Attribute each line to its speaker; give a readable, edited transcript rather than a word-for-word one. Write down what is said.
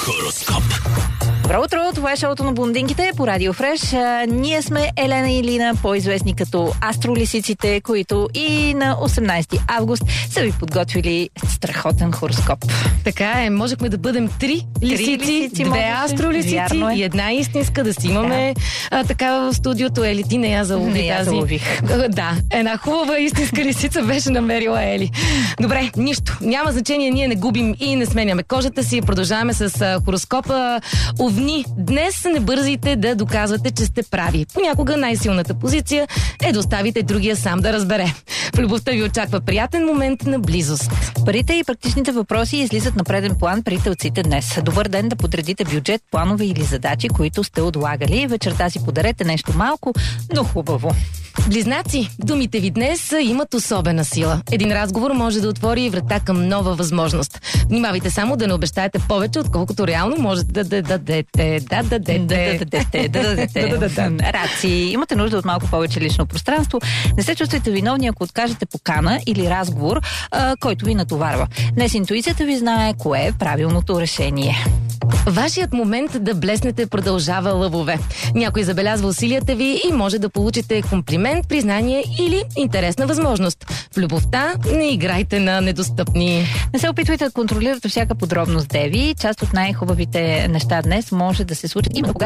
Speaker 1: Хороскоп.
Speaker 2: Добро утро, това е шоуто на блондинките по Радио Фреш. Ние сме Елена и Лина, по-известни като астролисиците, които и на 18 август са ви подготвили страхотен хороскоп.
Speaker 3: Така е, можехме да бъдем три лисици, две астролисици и една истинска, да си имаме така в студиото. Ели, ти не я залови
Speaker 2: Не я
Speaker 3: тази.
Speaker 2: залових.
Speaker 3: Да, една хубава истинска лисица беше намерила Ели. Добре, нищо, няма значение, ние не губим и не сменяме кожата си. Продължаваме с хороскопа. Овни, днес не бързайте да доказвате, че сте прави. Понякога най-силната позиция е да оставите другия сам да разбере. В любовта ви очаква приятен момент на близост.
Speaker 2: Парите и практичните въпроси излизат на преден план при телците днес. Добър ден да подредите бюджет, планове или задачи, които сте отлагали. Вечерта си подарете нещо малко, но хубаво.
Speaker 3: Близнаци, думите ви днес имат особена сила. Един разговор може да отвори врата към нова възможност. Внимавайте само да не обещаете повече, отколкото реално можете да дадете.
Speaker 2: Раци, имате нужда от малко повече лично пространство. Не се чувствайте виновни, ако откажете покана или разговор, който ви натоварва. Днес интуицията ви знае кое е правилното решение.
Speaker 3: Вашият момент да блеснете продължава, лъвове. Някой забелязва усилията ви и може да получите комплимент, признание или интересна възможност. В любовта не играйте на недостъпни.
Speaker 2: Не се опитвайте да контролирате всяка подробност, деви. Част от най-хубавите неща днес може да се случат именно когато